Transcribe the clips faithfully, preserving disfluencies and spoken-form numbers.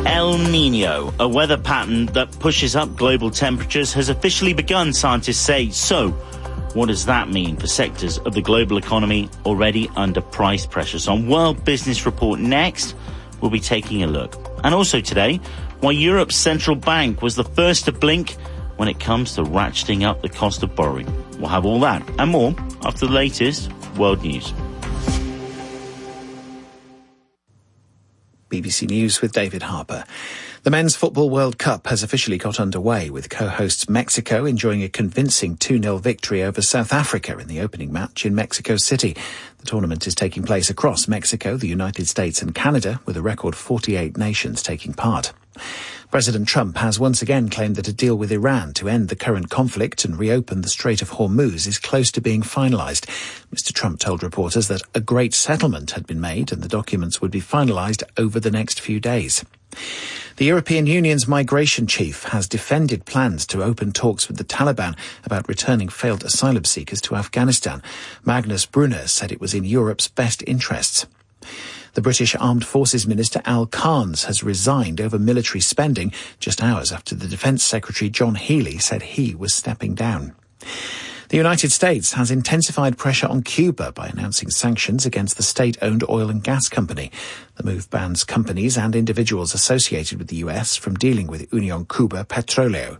El Niño, a weather pattern that pushes up global temperatures, has officially begun, scientists say. So, what does that mean for sectors of the global economy already under price pressures? On World Business Report next, we'll be taking a look. And also today, why Europe's central bank was the first to blink when it comes to ratcheting up the cost of borrowing. We'll have all that and more after the latest world news. B B C News with David Harper. The Men's Football World Cup has officially got underway, with co-hosts Mexico enjoying a convincing two nil victory over South Africa in the opening match in Mexico City. The tournament is taking place across Mexico, the United States and Canada, with a record forty-eight nations taking part. President Trump has once again claimed that a deal with Iran to end the current conflict and reopen the Strait of Hormuz is close to being finalised. Mister Trump told reporters that a great settlement had been made and the documents would be finalised over the next few days. The European Union's migration chief has defended plans to open talks with the Taliban about returning failed asylum seekers to Afghanistan. Magnus Brunner said it was in Europe's best interests. The British Armed Forces Minister Al Carnes has resigned over military spending just hours after the Defence Secretary John Healey said he was stepping down. The United States has intensified pressure on Cuba by announcing sanctions against the state-owned oil and gas company. The move bans companies and individuals associated with the U S from dealing with Unión Cuba Petróleo.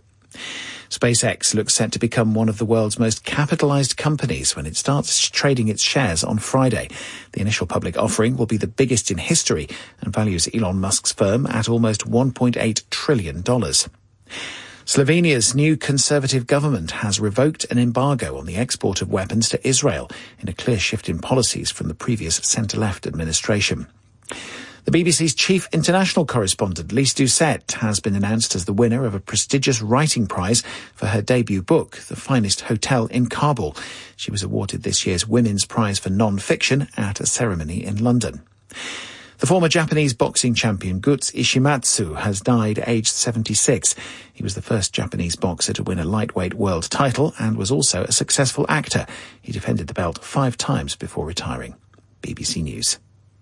SpaceX looks set to become one of the world's most capitalized companies when it starts trading its shares on Friday. The initial public offering will be the biggest in history and values Elon Musk's firm at almost one point eight trillion dollars. Slovenia's new conservative government has revoked an embargo on the export of weapons to Israel in a clear shift in policies from the previous centre-left administration. The B B C's chief international correspondent, Lise Doucette, has been announced as the winner of a prestigious writing prize for her debut book, The Finest Hotel in Kabul. She was awarded this year's Women's Prize for Non-Fiction at a ceremony in London. The former Japanese boxing champion Guts Ishimatsu has died aged seventy-six. He was the first Japanese boxer to win a lightweight world title and was also a successful actor. He defended the belt five times before retiring. B B C News.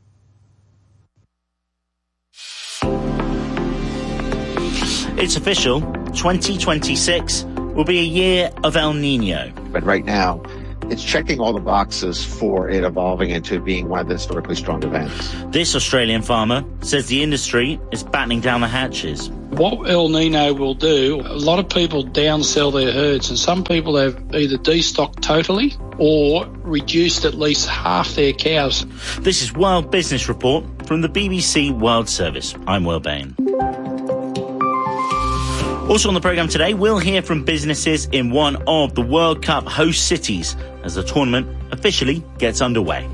It's official, twenty twenty-six will be a year of El Niño. But right now, it's checking all the boxes for it evolving into being one of the historically strong events. This Australian farmer says the industry is battening down the hatches. What El Niño will do, a lot of people downsell their herds, and some people have either destocked totally or reduced at least half their cows. This is World Business Report from the B B C World Service. I'm Will Bain. Also on the programme today, we'll hear from businesses in one of the World Cup host cities as the tournament officially gets underway.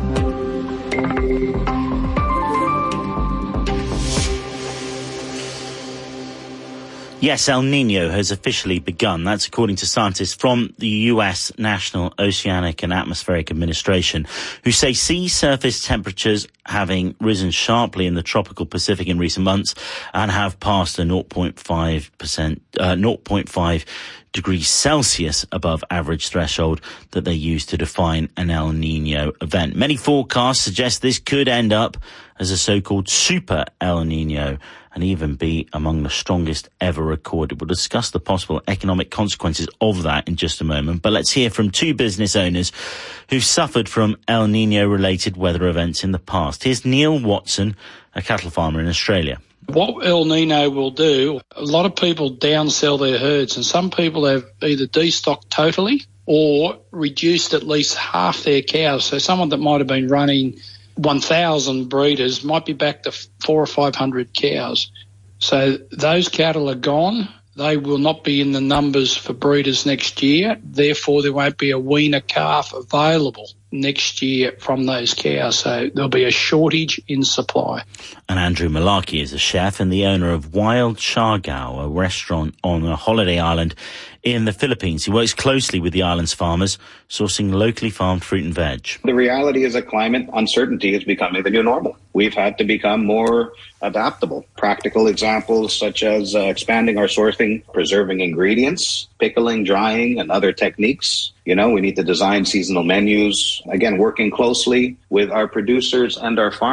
Yes, El Niño has officially begun. That's according to scientists from the U S National Oceanic and Atmospheric Administration, who say sea surface temperatures having risen sharply in the tropical Pacific in recent months and have passed a zero point five percent, uh, zero point five degrees Celsius above average threshold that they use to define an El Niño event. Many forecasts suggest this could end up as a so-called super El Niño and even be among the strongest ever recorded. We'll discuss the possible economic consequences of that in just a moment, but let's hear from two business owners who've suffered from El Niño-related weather events in the past. Here's Neil Watson, a cattle farmer in Australia. What El Niño will do, a lot of people downsell their herds, and some people have either destocked totally or reduced at least half their cows. So someone that might have been running one thousand breeders might be back to four or five hundred cows. So those cattle are gone. They will not be in the numbers for breeders next year. Therefore, there won't be a weaner calf available next year from those cows. So there'll be a shortage in supply. And Andrew Malarkey is a chef and the owner of Wild Siargao, a restaurant on a holiday island in the Philippines. He works closely with the island's farmers, sourcing locally farmed fruit and veg. The reality is that climate uncertainty is becoming the new normal. We've had to become more adaptable. Practical examples such as uh, expanding our sourcing, preserving ingredients, pickling, drying, and other techniques. You know, we need to design seasonal menus. Again, working closely with our producers and our farmers.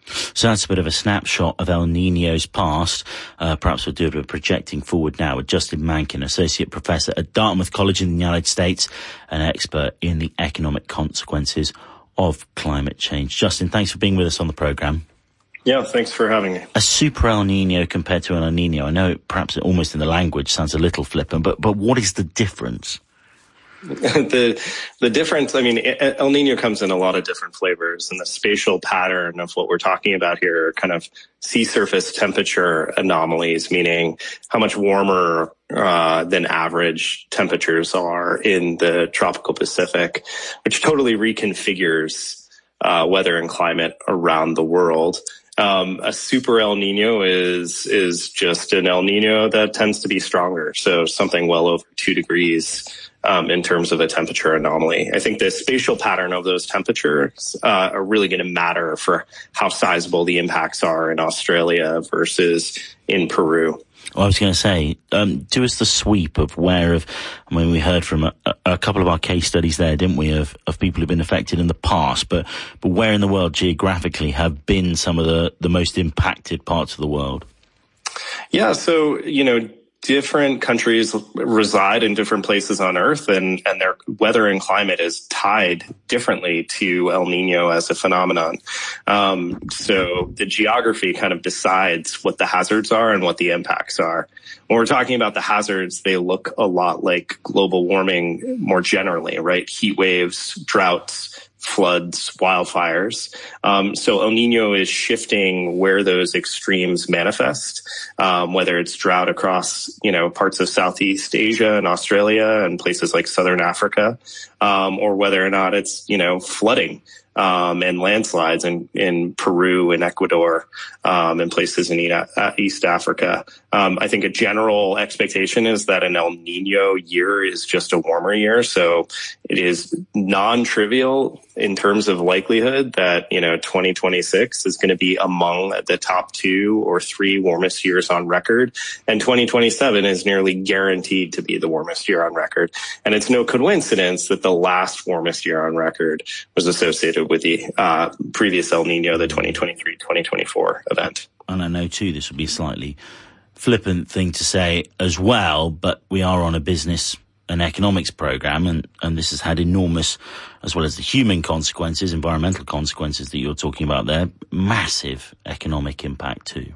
So that's a bit of a snapshot of El Niño's past. Uh, perhaps we'll do a bit of projecting forward now with Justin Mankin, Associate Professor at Dartmouth College in the United States, an expert in the economic consequences of climate change. Justin, thanks for being with us on the programme. Yeah, thanks for having me. A super El Niño compared to an El Niño. I know perhaps almost in the language sounds a little flippant, but, but what is the difference? the the difference, I mean, El Niño comes in a lot of different flavors, and the spatial pattern of what we're talking about here are kind of sea surface temperature anomalies, meaning how much warmer uh, than average temperatures are in the tropical Pacific, which totally reconfigures uh, weather and climate around the world. Um, a super El Niño is is just an El Niño that tends to be stronger, so something well over two degrees um, in terms of a temperature anomaly. I think the spatial pattern of those temperatures uh, are really going to matter for how sizable the impacts are in Australia versus in Peru. Well, I was going to say, um, do us the sweep of where of, I mean, we heard from a, a couple of our case studies there, didn't we, of, of people who've been affected in the past, but, but where in the world geographically have been some of the, the most impacted parts of the world? Yeah, so, you know, different countries reside in different places on Earth, and, and their weather and climate is tied differently to El Niño as a phenomenon. Um, so the geography kind of decides what the hazards are and what the impacts are. When we're talking about the hazards, they look a lot like global warming more generally, right? Heat waves, droughts, floods, wildfires. Um, so El Niño is shifting where those extremes manifest, um, whether it's drought across, you know, parts of Southeast Asia and Australia and places like Southern Africa, um, or whether or not it's, you know, flooding. Um, and landslides in, in Peru and Ecuador, um, and places in East Africa. Um, I think a general expectation is that an El Niño year is just a warmer year. So it is non-trivial in terms of likelihood that, you know, twenty twenty-six is going to be among the top two or three warmest years on record. And twenty twenty-seven is nearly guaranteed to be the warmest year on record. And it's no coincidence that the last warmest year on record was associated with the uh, previous El Niño, the twenty twenty-three twenty twenty-four event. And I know, too, this would be a slightly flippant thing to say as well, but we are on a business and economics program, and, and this has had enormous, as well as the human consequences, environmental consequences that you're talking about there, massive economic impact, too.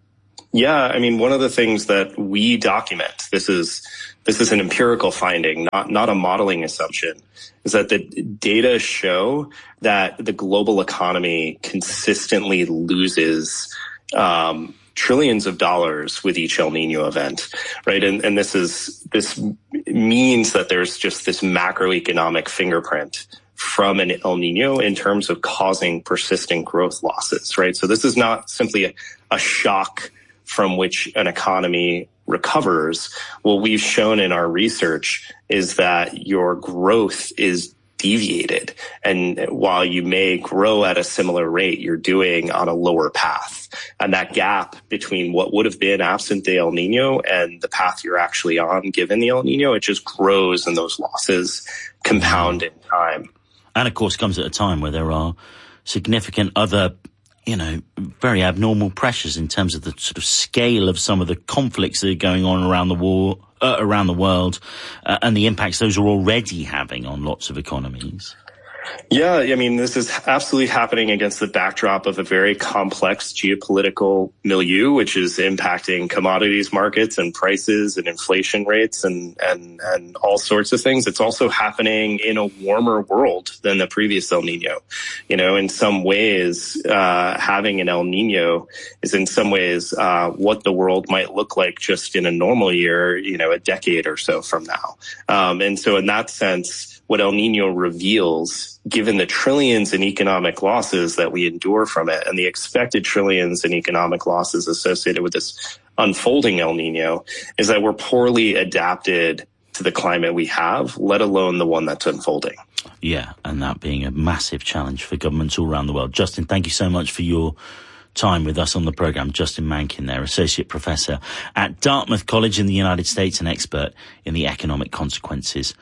Yeah, I mean, one of the things that we document, this is this is an empirical finding, not not a modeling assumption, is that the data show that the global economy consistently loses um, trillions of dollars with each El Niño event, right? And, and this is this means that there's just this macroeconomic fingerprint from an El Niño in terms of causing persistent growth losses, right? So this is not simply a, a shock from which an economy recovers. What we've shown in our research is that your growth is deviated. And while you may grow at a similar rate, you're doing on a lower path. And that gap between what would have been absent the El Niño and the path you're actually on given the El Niño, it just grows and those losses compound in time. And of course comes at a time where there are significant other, you know, very abnormal pressures in terms of the sort of scale of some of the conflicts that are going on around the war, uh, around the world, uh, and the impacts those are already having on lots of economies. Yeah, I mean, this is absolutely happening against the backdrop of a very complex geopolitical milieu, which is impacting commodities markets and prices and inflation rates and, and, and all sorts of things. It's also happening in a warmer world than the previous El Niño. You know, in some ways, uh, having an El Niño is in some ways, uh, what the world might look like just in a normal year, you know, a decade or so from now. Um, and so in that sense, what El Niño reveals, given the trillions in economic losses that we endure from it and the expected trillions in economic losses associated with this unfolding El Niño, is that we're poorly adapted to the climate we have, let alone the one that's unfolding. Yeah, and that being a massive challenge for governments all around the world. Justin, thank you so much for your time with us on the programme. Justin Mankin there, Associate Professor at Dartmouth College in the United States and expert in the economic consequences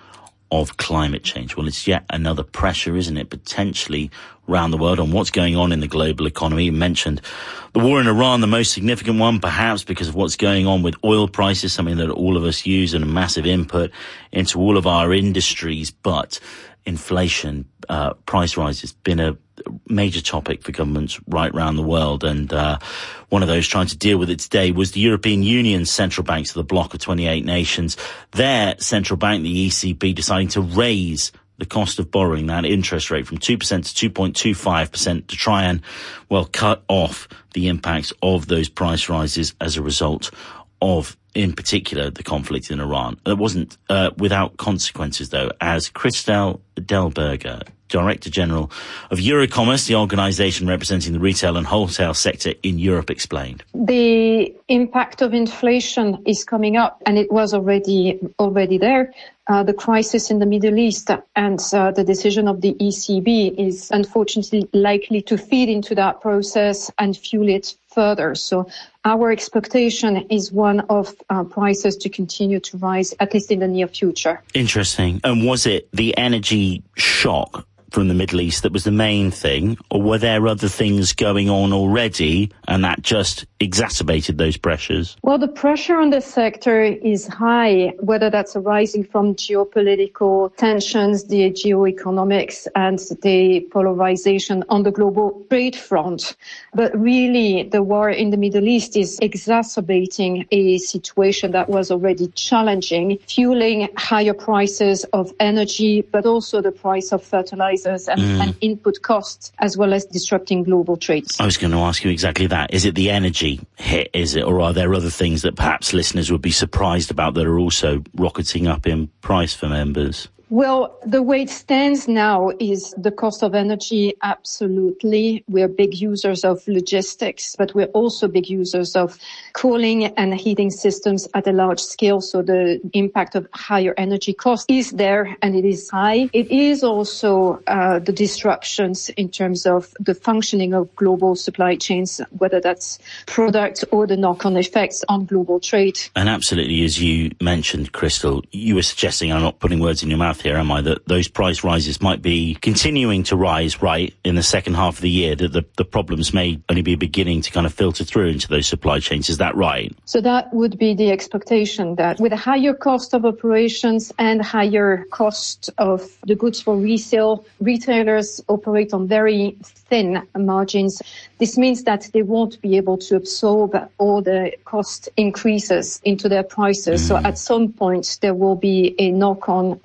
of climate change. Well, it's yet another pressure, isn't it, potentially around the world on what's going on in the global economy. You mentioned the war in Iran, the most significant one, perhaps because of what's going on with oil prices, something that all of us use and a massive input into all of our industries. But inflation, uh, price rise has been a major topic for governments right around the world. And uh, one of those trying to deal with it today was the European Union's central banks, the bloc of twenty-eight nations. Their central bank, the E C B, deciding to raise the cost of borrowing, that interest rate, from two percent to two point two five percent to try and, well, cut off the impacts of those price rises as a result of, in particular, the conflict in Iran. It wasn't uh, without consequences, though, as Christel Delberger, Director General of Eurocommerce, the organisation representing the retail and wholesale sector in Europe, explained. The impact of inflation is coming up, and it was already already there. Uh, the crisis in the Middle East and uh, the decision of the E C B is unfortunately likely to feed into that process and fuel it further. So our expectation is one of uh, prices to continue to rise, at least in the near future. Interesting. And was it the energy shock from the Middle East that was the main thing, or were there other things going on already and that just exacerbated those pressures? Well, the pressure on the sector is high, whether that's arising from geopolitical tensions, the geoeconomics, and the polarization on the global trade front. But really, the war in the Middle East is exacerbating a situation that was already challenging, fueling higher prices of energy, but also the price of fertilizer And, mm. and input costs, as well as disrupting global trade. I was going to ask you exactly that. Is it the energy hit, is it, or are there other things that perhaps listeners would be surprised about that are also rocketing up in price for members? Well, the way it stands now is the cost of energy, absolutely. We're big users of logistics, but we're also big users of cooling and heating systems at a large scale. So the impact of higher energy cost is there, and it is high. It is also uh, the disruptions in terms of the functioning of global supply chains, whether that's product or the knock-on effects on global trade. And absolutely, as you mentioned, Christel, you were suggesting, I'm not putting words in your mouth here, am I, that those price rises might be continuing to rise, right, in the second half of the year, that the, the problems may only be beginning to kind of filter through into those supply chains. Is that right? So that would be the expectation, that with a higher cost of operations and higher cost of the goods for resale, retailers operate on very thin margins. This means that they won't be able to absorb all the cost increases into their prices. Mm. So at some point, there will be a knock-on